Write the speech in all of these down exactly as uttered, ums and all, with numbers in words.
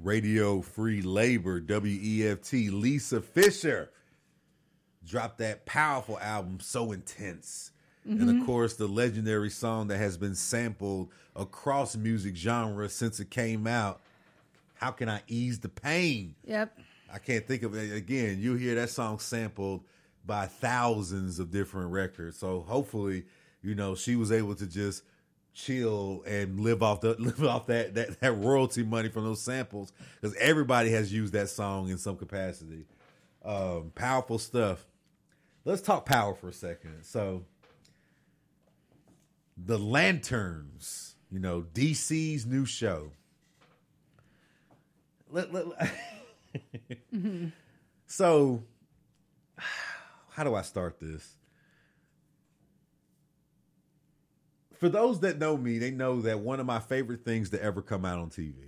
Radio Free Labor, W E F T, Lisa Fischer dropped that powerful album, So Intense. Mm-hmm. And of course, the legendary song that has been sampled across music genres since it came out, How Can I Ease the Pain? Yep. I can't think of it. Again, you hear that song sampled by thousands of different records. So hopefully, you know, she was able to just chill and live off the live off that that, that royalty money from those samples, because everybody has used that song in some capacity. Um, powerful stuff. Let's talk power for a second. So the Lanterns, you know, D C's new show. Let, let, let mm-hmm. So how do I start this? For those that know me, they know that one of my favorite things to ever come out on T V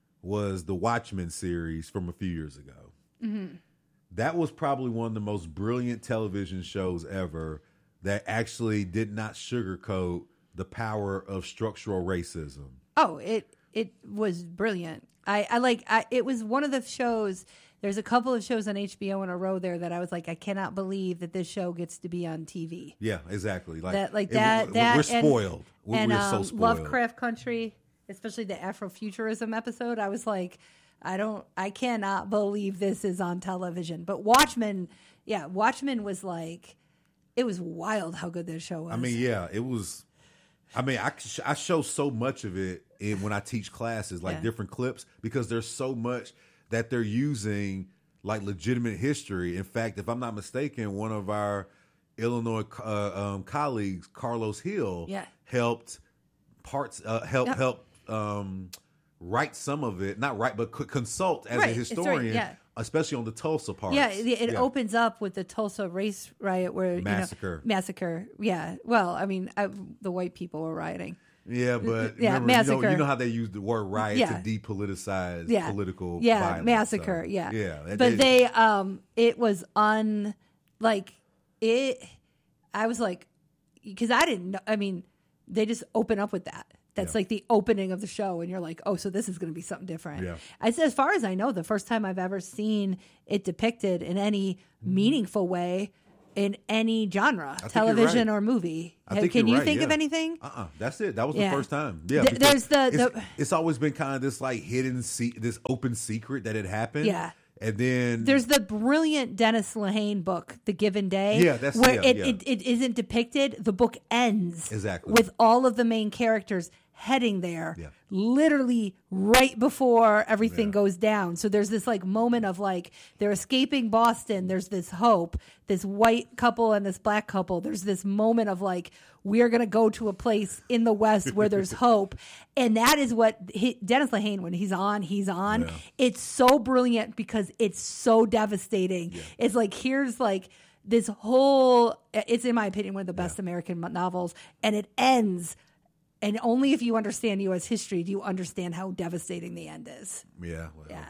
was the Watchmen series from a few years ago. Mm-hmm. That was probably one of the most brilliant television shows ever that actually did not sugarcoat the power of structural racism. Oh, it it was brilliant. I, I like I, it was one of the shows. There's a couple of shows on H B O in a row there that I was like, I cannot believe that this show gets to be on T V. Yeah, exactly. Like that, like it, that. We're, that we're spoiled. And, we're, and, we're um, so spoiled. Lovecraft Country, especially the Afrofuturism episode. I was like, I don't, I cannot believe this is on television. But Watchmen, yeah, Watchmen was like, it was wild how good this show was. I mean, yeah, it was. I mean, I, I show so much of it in when I teach classes, like yeah. different clips, because there's so much that they're using like legitimate history. In fact, if I'm not mistaken, one of our Illinois uh, um, colleagues, Carlos Hill, yeah. helped parts uh, help yep. help um, write some of it, not write, but consult as right. a historian. Right. Yeah. Especially on the Tulsa part. Yeah, it, it yeah. opens up with the Tulsa race riot where massacre. You know, massacre. Yeah. Well, I mean, I, the white people were rioting. Yeah, but yeah, remember, massacre. You know, you know how they use the word riot yeah. to depoliticize yeah. political yeah, violence. massacre. So, yeah, yeah. But they, they, um, it was un, like it. I was like, because I didn't know. I mean, they just open up with that. That's yeah. like the opening of the show, and you're like, oh, so this is going to be something different. Yeah. I said, as far as I know, the first time I've ever seen it depicted in any mm-hmm. meaningful way in any genre, television right. or movie. I think Can you right, think yeah. of anything? Uh-uh. That's it. That was yeah. the first time. Yeah. Th- there's the, it's, the it's always been kind of this like hidden, se- this open secret that it happened. Yeah. And then there's the brilliant Dennis Lehane book, The Given Day. Yeah, that's where yeah, it, yeah. it it isn't depicted. The book ends exactly with all of the main characters heading there, yeah. literally right before everything yeah. goes down. So there's this like moment of like they're escaping Boston. There's this hope. This white couple and this black couple. There's this moment of like we're gonna go to a place in the West where there's hope, and that is what he, Dennis Lehane, when he's on, he's on. Yeah. It's so brilliant because it's so devastating. Yeah. It's like here's like this whole. It's in my opinion one of the best yeah. American novels, and it ends. And only if you understand U S history do you understand how devastating the end is. Yeah. Well. Yeah.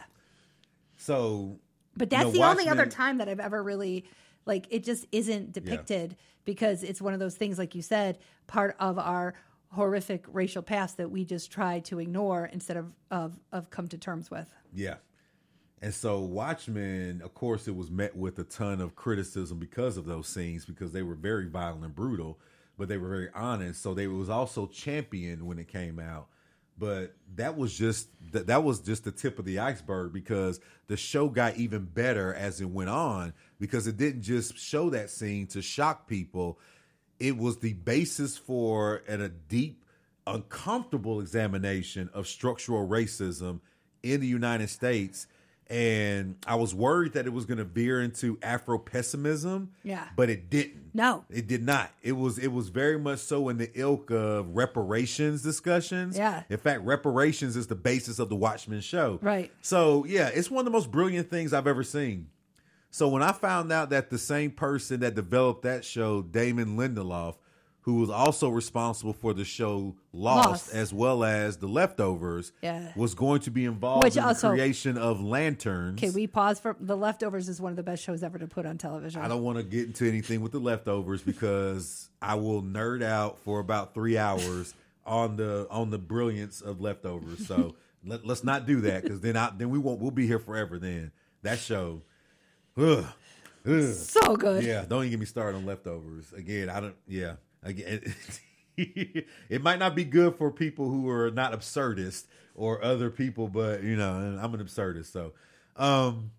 So. But that's you know, the Watchmen, only other time that I've ever really, like, it just isn't depicted yeah. because it's one of those things, like you said, part of our horrific racial past that we just try to ignore instead of, of, of come to terms with. Yeah. And so Watchmen, of course, it was met with a ton of criticism because of those scenes, because they were very violent and brutal. But they were very honest, so they was also championed when it came out. But that was just that, that was just the tip of the iceberg, because the show got even better as it went on, because it didn't just show that scene to shock people. It was the basis for and a deep, uncomfortable examination of structural racism in the United States. And I was worried that it was going to veer into Afro-pessimism, yeah, but it didn't. No, it did not. It was it was very much so in the ilk of reparations discussions. Yeah. In fact, reparations is the basis of the Watchmen show. Right. So, yeah, it's one of the most brilliant things I've ever seen. So when I found out that the same person that developed that show, Damon Lindelof, who was also responsible for the show Lost, Lost. as well as The Leftovers, yeah. was going to be involved Which in also, the creation of Lanterns. Okay, we pause for The Leftovers is one of the best shows ever to put on television. I don't want to get into anything with The Leftovers because I will nerd out for about three hours on the on the brilliance of Leftovers. So let, let's not do that because then I then we won't we'll be here forever. Then that show, ugh, ugh. So good. Yeah, don't even get me started on Leftovers again. I don't. Yeah, again. It might not be good for people who are not absurdists or other people, but you know, I'm an absurdist. So, um,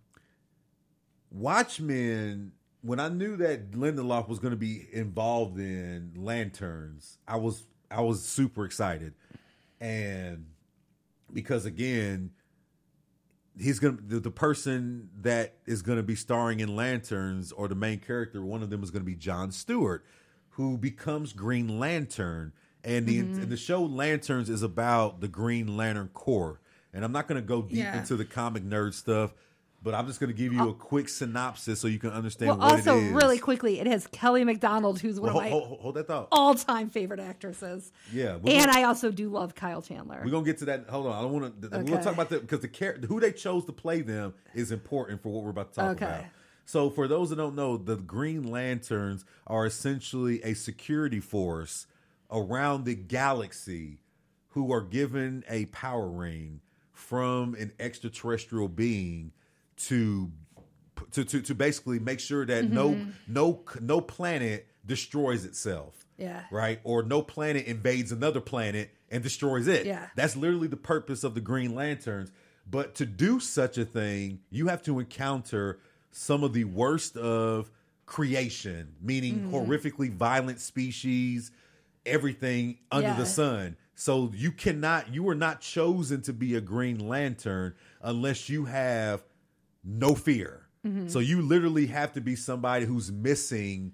Watchmen. When I knew that Lindelof was going to be involved in Lanterns, I was I was super excited, and because again, he's gonna the, the person that is going to be starring in Lanterns, or the main character, one of them is going to be Jon Stewart, who becomes Green Lantern. And the mm-hmm. and the show Lanterns is about the Green Lantern Corps. And I'm not going to go deep yeah. into the comic nerd stuff, but I'm just going to give you a quick synopsis so you can understand well, what also, it is. really quickly, it has Kelly MacDonald, who's one well, of hold, my hold, hold that thought. all-time favorite actresses. Yeah. And gonna, I also do love Kyle Chandler. We're going to get to that. Hold on. I don't want to. Okay. We're going to talk about that because the character, who they chose to play them is important for what we're about to talk okay. about. So for those that don't know, the Green Lanterns are essentially a security force around the galaxy who are given a power ring from an extraterrestrial being to to to, to basically make sure that mm-hmm. no no no planet destroys itself. Yeah. Right? Or no planet invades another planet and destroys it. Yeah. That's literally the purpose of the Green Lanterns. But to do such a thing, you have to encounter some of the worst of creation, meaning mm. horrifically violent species, everything under yeah. the sun. So you cannot, you are not chosen to be a Green Lantern unless you have no fear. Mm-hmm. So you literally have to be somebody who's missing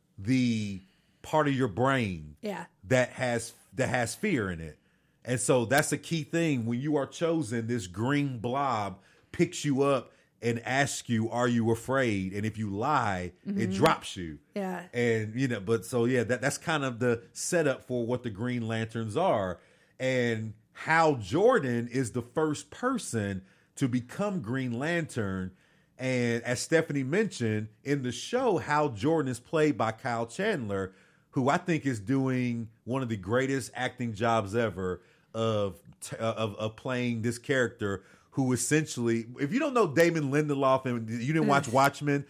the part of your brain yeah. that has that has fear in it. And so that's a key thing. When you are chosen, this green blob picks you up and asks you, are you afraid? And if you lie, mm-hmm. it drops you. Yeah. And, you know, but so, yeah, that, that's kind of the setup for what the Green Lanterns are. And Hal Jordan is the first person to become Green Lantern. And as Stephanie mentioned, in the show, Hal Jordan is played by Kyle Chandler, who I think is doing one of the greatest acting jobs ever of of, of playing this character who essentially, if you don't know Damon Lindelof and you didn't watch Watchmen,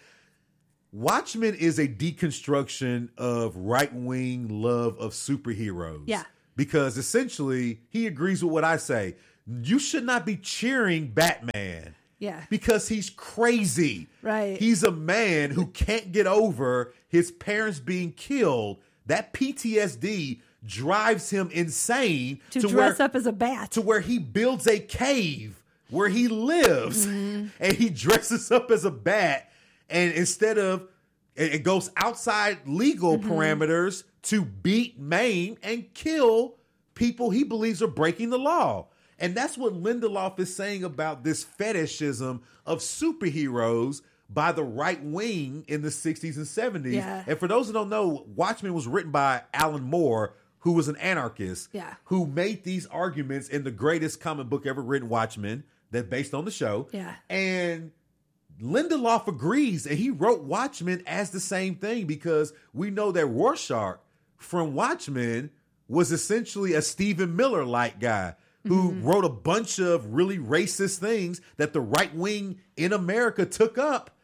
Watchmen is a deconstruction of right-wing love of superheroes. Yeah. Because essentially, he agrees with what I say. You should not be cheering Batman. Yeah. Because he's crazy. Right. He's a man who can't get over his parents being killed. That P T S D drives him insane. To, to dress where, up as a bat. To where he builds a cave where he lives, mm-hmm. and he dresses up as a bat, and instead of, it goes outside legal mm-hmm. parameters to beat, maim, and kill people he believes are breaking the law. And that's what Lindelof is saying about this fetishism of superheroes by the right wing in the sixties and seventies. Yeah. And for those who don't know, Watchmen was written by Alan Moore, who was an anarchist, yeah. who made these arguments in the greatest comic book ever written, Watchmen, that based on the show. Yeah. And Lindelof agrees, and he wrote Watchmen as the same thing because we know that Rorschach from Watchmen was essentially a Stephen Miller-like guy who mm-hmm. wrote a bunch of really racist things that the right wing in America took up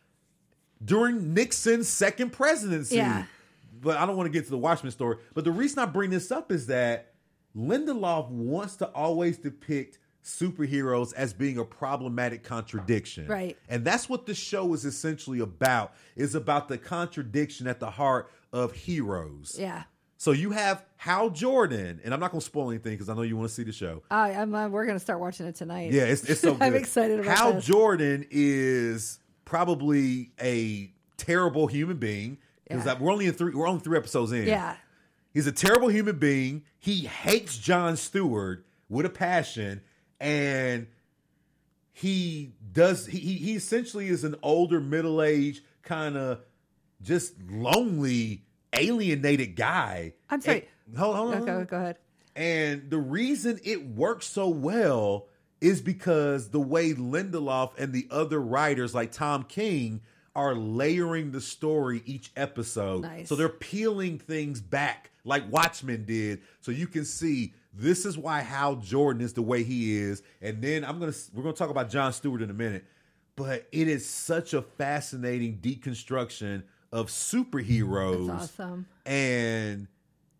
during Nixon's second presidency. Yeah. But I don't want to get to the Watchmen story. But the reason I bring this up is that Lindelof wants to always depict superheroes as being a problematic contradiction. Right. And that's what the show is essentially about, is about the contradiction at the heart of heroes. Yeah. So you have Hal Jordan, and I'm not going to spoil anything because I know you want to see the show. I, I'm, uh, we're going to start watching it tonight. Yeah, it's, it's so good. I'm excited about Hal this. Jordan is probably a terrible human being because Yeah. we're only in three. We're only three episodes in. Yeah. He's a terrible human being. He hates Jon Stewart with a passion, and he does. He he essentially is an older, middle aged, kind of just lonely, alienated guy. I'm sorry. And, hold, hold on. Okay, go ahead. And the reason it works so well is because the way Lindelof and the other writers like Tom King are layering the story each episode. Nice. So they're peeling things back like Watchmen did. So you can see This is why Hal Jordan is the way he is. And then I'm gonna we're gonna talk about Jon Stewart in a minute. But it is such a fascinating deconstruction of superheroes. That's awesome. And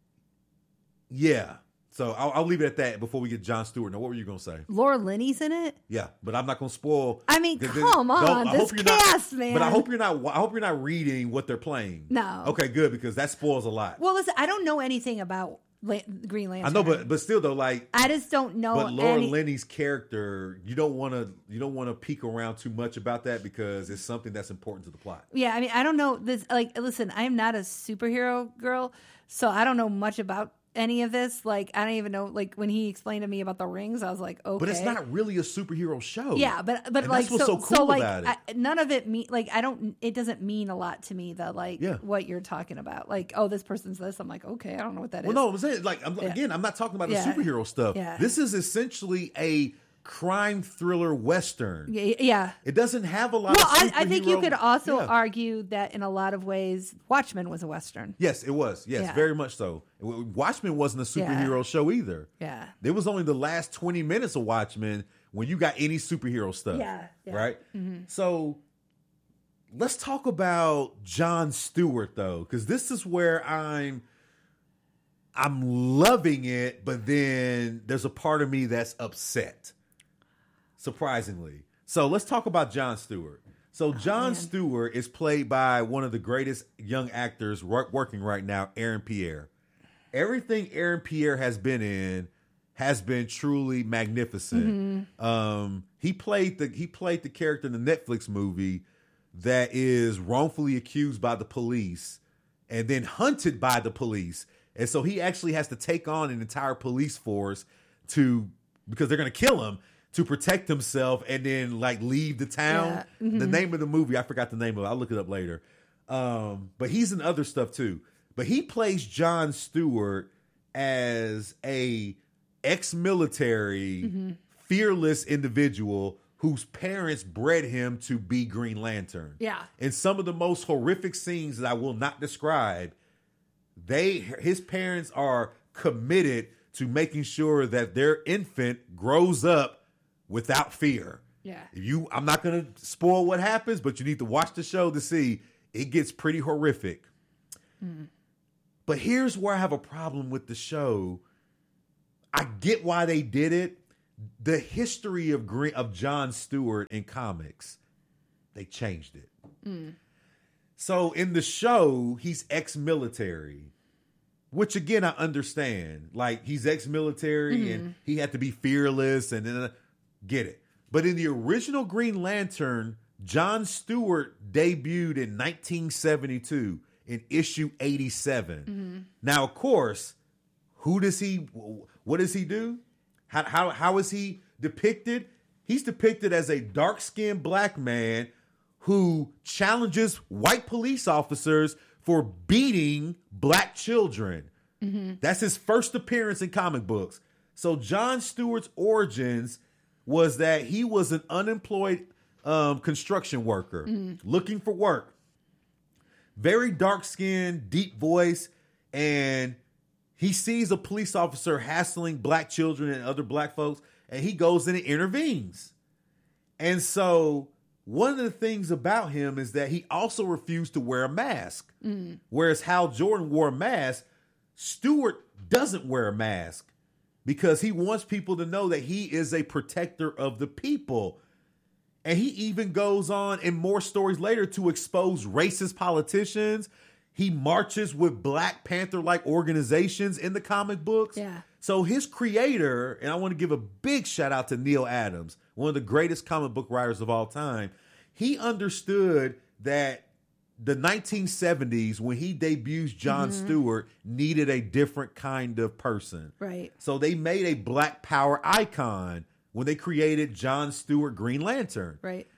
yeah. So I'll, I'll leave it at that before we get Jon Stewart. Now, what were you going to say? Laura Linney's in it? Yeah, but I'm not going to spoil. I mean, come on, I this hope you're cast, not, man. But I hope you're not. I hope you're not reading what they're playing. No. Okay, good, because that spoils a lot. Well, listen, I don't know anything about La- Green Lantern. I know, but but still though, like I just don't know. But Laura any- Linney's character, you don't want to you don't want to peek around too much about that because it's something that's important to the plot. Yeah, I mean, I don't know this. Like, listen, I'm not a superhero girl, so I don't know much about any of this. Like, I don't even know. Like, when he explained to me about the rings, I was like, okay, but it's not really a superhero show. Yeah, but but and like that's what's so, so cool so like about it. I, none of it mean like I don't. It doesn't mean a lot to me that like Yeah. what you're talking about. Like, oh, this person's this. I'm like, okay, I don't know what that Well, is. no, I'm saying like I'm, Yeah. again, I'm not talking about Yeah. the superhero stuff. Yeah. This is essentially a crime thriller western. Yeah, yeah. It doesn't have a lot Well, of I, I think you superhero- could also Yeah. argue that in a lot of ways, Watchmen was a western. Yes, it was. Yes, Yeah. very much so. Watchmen wasn't a Yeah. superhero show either. Yeah. There was only the last twenty minutes of Watchmen when you got any superhero stuff. Yeah, yeah. Right? So let's talk about Jon Stewart though, because this is where I'm I'm loving it, but then there's a part of me that's upset. Surprisingly. So let's talk about Jon Stewart. So Jon man. Stewart is played by one of the greatest young actors wor- working right now, Aaron Pierre. Everything Aaron Pierre has been in has been truly magnificent. Um, he played the he played the character in the Netflix movie that is wrongfully accused by the police and then hunted by the police. And so he actually has to take on an entire police force to because they're going to kill him to protect himself and then like leave the town. Yeah. The name of the movie, I forgot the name of it. I'll look it up later. Um, but he's in other stuff too. But he plays Jon Stewart as a ex-military, fearless individual whose parents bred him to be Green Lantern. Yeah. And some of the most horrific scenes that I will not describe, they his parents are committed to making sure that their infant grows up without fear. Yeah. If you I'm not going to spoil what happens, but you need to watch the show to see it gets pretty horrific. But here's where I have a problem with the show. I get why they did it. The history of Green, of Jon Stewart in comics, they changed it. So in the show, he's ex-military, which again I understand. Like he's ex-military and he had to be fearless and then get it. But in the original Green Lantern, Jon Stewart debuted in nineteen seventy-two in issue eighty-seven. Now, of course, who does he? What does he do? How how how is he depicted? He's depicted as a dark-skinned black man who challenges white police officers for beating black children. That's his first appearance in comic books. So Jon Stewart's origins was that he was an unemployed um, construction worker looking for work. Very dark-skinned, deep voice, and he sees a police officer hassling black children and other black folks, and he goes in and intervenes. And so one of the things about him is that he also refused to wear a mask. Whereas Hal Jordan wore a mask, Stewart doesn't wear a mask because he wants people to know that he is a protector of the people. And he even goes on in more stories later to expose racist politicians. He marches with Black Panther-like organizations in the comic books. Yeah. So his creator, and I want to give a big shout out to Neil Adams, one of the greatest comic book writers of all time. He understood that the nineteen seventies, when he debuts Jon Stewart, needed a different kind of person. Right. So they made a Black Power icon when they created Jon Stewart Green Lantern. Right.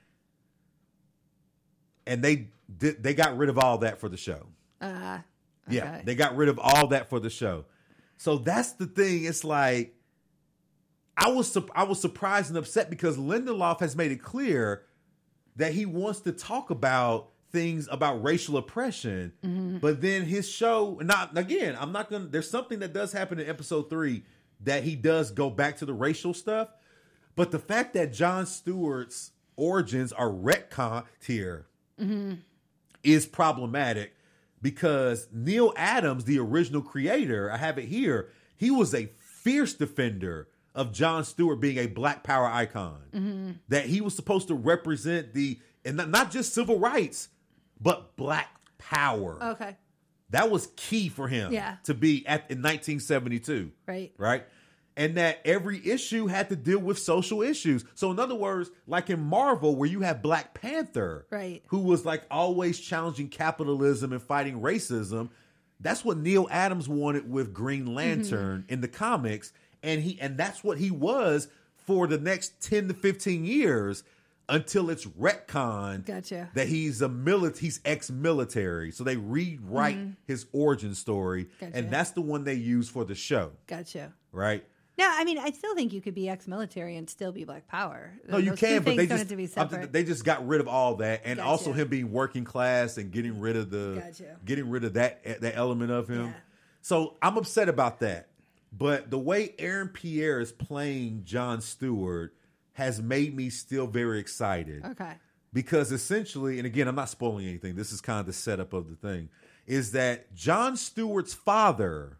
And they did, they got rid of all that for the show. Uh, Yeah, okay. they got rid of all that for the show. So that's the thing. It's like I was su- I was surprised and upset because Lindelof has made it clear that he wants to talk about things about racial oppression, but then his show. Not again. I'm not gonna. There's something that does happen in episode three that he does go back to the racial stuff. But the fact that Jon Stewart's origins are retconned here mm-hmm. is problematic because Neil Adams, the original creator, I have it here, he was a fierce defender of Jon Stewart being a Black Power icon. Mm-hmm. That he was supposed to represent the, and not, not just civil rights, but Black Power. Okay. That was key for him yeah. to be at in nineteen seventy-two. Right. Right. And that every issue had to deal with social issues. So in other words, like in Marvel, where you have Black Panther, right, who was like always challenging capitalism and fighting racism. That's what Neil Adams wanted with Green Lantern mm-hmm. in the comics. And he and that's what he was for the next ten to fifteen years until it's retconned gotcha. that he's a mili- he's ex-military. So they rewrite mm-hmm. his origin story. Gotcha. And that's the one they use for the show. Gotcha. Right? No, I mean, I still think you could be ex-military and still be Black Power. No, you Those can, but they don't just have to be separate. they just got rid of all that, and gotcha. also him being working class and getting rid of the gotcha. getting rid of that that element of him. Yeah. So I'm upset about that. But the way Aaron Pierre is playing Jon Stewart has made me still very excited. Okay. Because essentially, and again, I'm not spoiling anything. This is kind of the setup of the thing. Is that Jon Stewart's father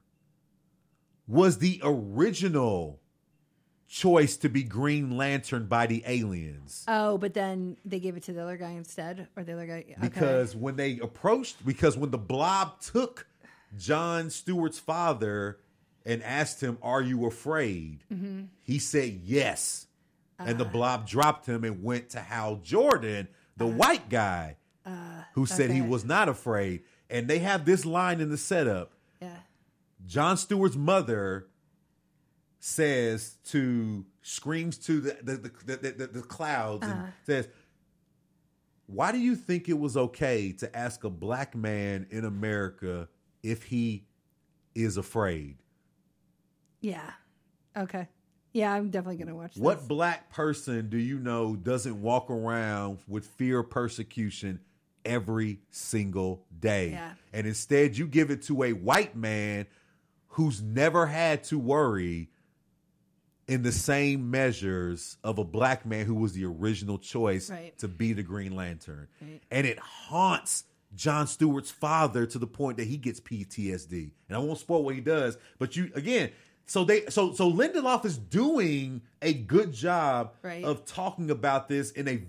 was the original choice to be Green Lantern by the aliens. Oh, but then they gave it to the other guy instead, or the other guy okay. Because when they approached, because when the Blob took Jon Stewart's father and asked him, "Are you afraid?" Mm-hmm. He said yes, uh, and the Blob dropped him and went to Hal Jordan, the uh, white guy, uh, who said okay. he was not afraid. And they have this line in the setup. Yeah, Jon Stewart's mother says to screams to the the the, the, the, the clouds uh-huh. and says, "Why do you think it was okay to ask a black man in America if he is afraid?" Yeah. Okay. Yeah, I'm definitely gonna watch this. What black person do you know doesn't walk around with fear of persecution every single day? Yeah. And instead you give it to a white man who's never had to worry in the same measures of a black man who was the original choice right. to be the Green Lantern. Right. And it haunts Jon Stewart's father to the point that he gets P T S D. And I won't spoil what he does, but you, again, so they, so, so Lindelof is doing a good job right. of talking about this in a